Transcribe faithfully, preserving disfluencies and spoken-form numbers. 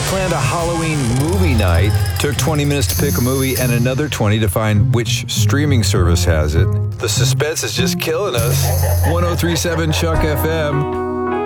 planned a Halloween movie night. Took twenty minutes to pick a movie and another twenty to find which streaming service has it. The suspense is just killing us. ten thirty-seven Chuck F M.